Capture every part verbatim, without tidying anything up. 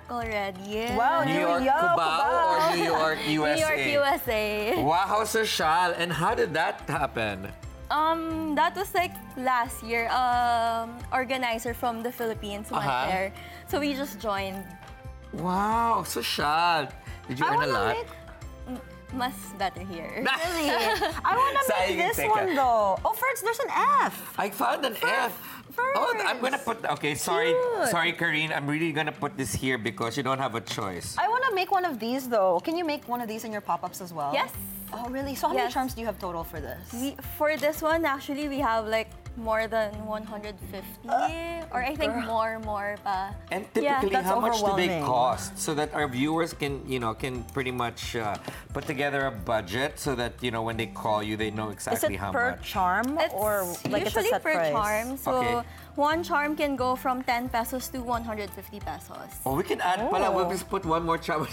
already. Wow, New New York, York, Cubao, or New York, U S A? New York, U S A. Wow, social. And how did that happen? Um, that was like last year. Um, organizer from the Philippines went Uh-huh. there, so we just joined. Wow, social. Did you I earn a wanna lot? make- Mas better here. Really? I want to Sayang, make this teka. one though. Oh, first there's an F. I found an F. Oh, I'm gonna put. Okay, sorry, Cute. sorry, Karine. I'm really gonna put this here because you don't have a choice. I want to make one of these though. Can you make one of these in your pop-ups as well? Yes. Oh, really? So how many Yes. charms do you have total for this? We, for this one, actually, we have like more than one hundred fifty, or I think more, more pa. And Yeah, typically, that's how much do they overwhelming. cost so that our viewers can, you know, can pretty much uh, put together a budget so that you know when they call you, they know Is exactly it how per much. charm It's or like it's a usually set per price? charm. So Okay. one charm can go from ten pesos to one hundred fifty pesos. Oh, we can add pala. We'll Oh. just put one more charm.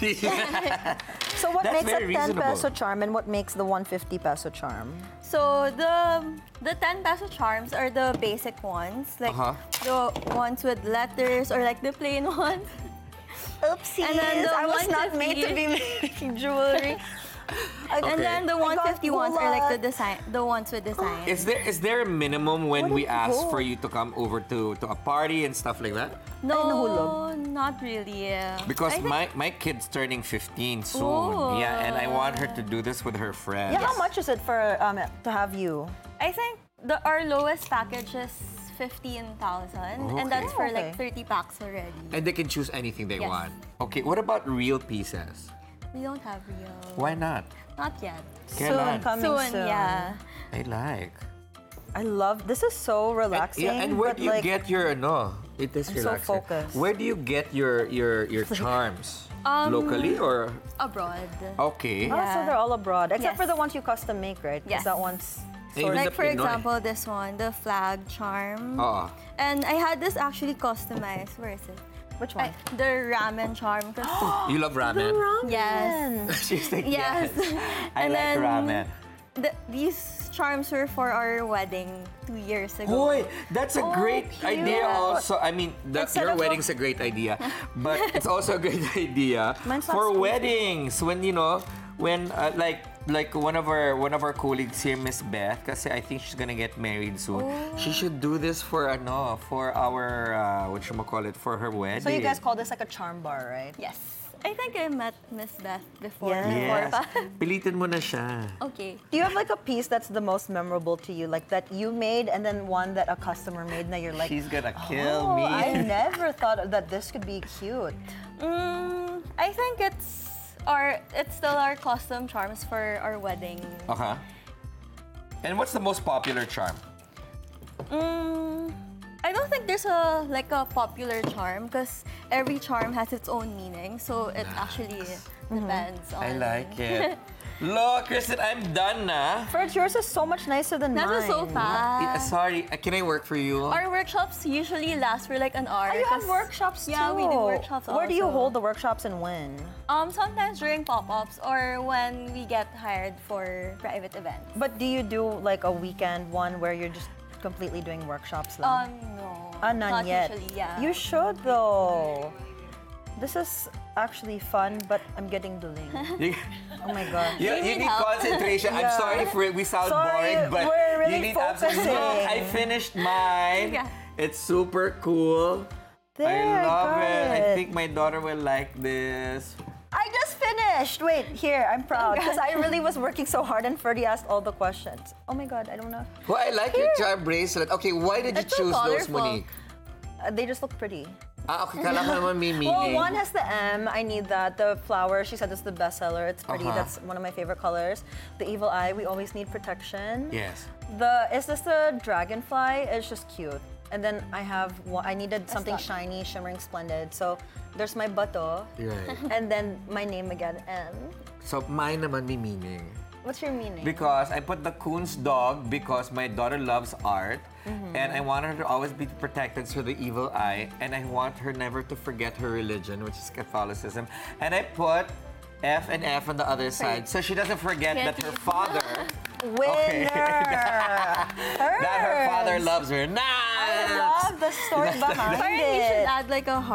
So what That's makes a very ten reasonable. peso charm and what makes the one fifty peso charm? So the the ten peso charms are the basic ones, like Uh-huh. the ones with letters or like the plain ones. Oopsies, And then the I was not 150 made to be making jewelry. I- And then the I got one fifty ones are like the gulat. design, the ones with design. Is there is there a minimum when What we did you ask go? for you to come over to to a party and stuff like that? no, nahulog. not really. Because I think- my my kid's turning fifteen soon. Ooh. Yeah, and I want her to do this with her friends. Yeah, how much is it for um, to have you? I think the our lowest package is fifteen thousand, and that's for Okay. like thirty packs already. And they can choose anything they Yes. want. Okay, what about real pieces? We don't have real. Why not? Not yet. Soon, Kailan? coming Soon, soon. yeah. I like. I love, this is so relaxing. Yeah, and where but do you like, get your no? It is I'm so relaxing. focused. Where do you get your your your charms? Um, Locally or Abroad. okay? Oh, so Yeah. they're all abroad, except Yes. for the ones you custom make, right? 'Cause Yes. that one's Even sort the Like for Pinoy. example, this one, the flag charm. Oo. And I had this actually customized. Where is it? Which one? I- the ramen charm. 'cause- You love ramen? yes. She's like Yes. yes. I And like then- ramen. The, these charms were for our wedding two years ago. Boy, that's a Oh, great cute. idea also. I mean, the, Instead your of a- wedding's a great idea, but it's also a great idea Mine's not for squeezy. weddings when you know when uh, like like one of our one of our colleagues here, Miss Beth, kasi I think she's gonna get married soon. She should do this for ano for our uh, what you call it for her wedding. So you guys call this like a charm bar, right? Yes. I think I met Miss Beth before. Yes. before Yes. pa. Pilitin mo na siya. Okay. Do you have like a piece that's the most memorable to you, like that you made, and then one that a customer made, and you're like, She's gonna kill oh, me. I never thought that this could be cute. Mm, I think it's our it's still our custom charms for our wedding. Uh-huh. And what's the most popular charm? Mm, I don't think there's a like a popular charm because every charm has its own meaning. So it actually depends on. I like it. Look, Kristen, I'm done na. First, yours is so much nicer than That mine. was so Uh, fast. sorry, uh, can I work for you? Our workshops usually last for like an hour. Oh, you have 'cause- workshops Yeah, too. we do workshops Where do you also. hold the workshops and when? Um, sometimes during pop-ups or when we get hired for private events. But do you do like a weekend one where you're just completely doing workshops? Lang? Um, no. Ah, none not yet. usually, yeah. You should though. This is actually fun, but I'm getting delayed. You, Oh my god. you, You you need need help. concentration. I'm Yeah. sorry for it. We sound Sorry, boring, but we're really you need absolutely. Look, focusing. I finished mine. Yeah. It's super cool. There, I love got it. I it. think my daughter will like this. I just finished. Wait, here, I'm proud because I Congrats. really was working so hard and Ferdy asked all the questions. Oh my god, I don't know. Well, I like your charm bracelet. Okay, why did you It's so choose those, colorful. Monique? Uh, they just look pretty. Ah, okay, kala ko naman may meaning. Well, one has the M. I need that. The flower, she said, is the bestseller. It's pretty. Uh-huh. That's one of my favorite colors. The evil eye, we always need protection. Yes. The is this the dragonfly? It's just cute. And then I have one, I needed something not- shiny, shimmering, splendid. So there's my bato, Right. and then my name again, M. So mine naman may meaning. What's your meaning? Because I put the Coons dog because my daughter loves art and I want her to always be protected through the evil eye and I want her never to forget her religion, which is Catholicism. And I put F and F on the other side so she doesn't forget that her Can't father Winner. that her father Hers. loves her. Nah! I love the story behind Parang it. you should add like a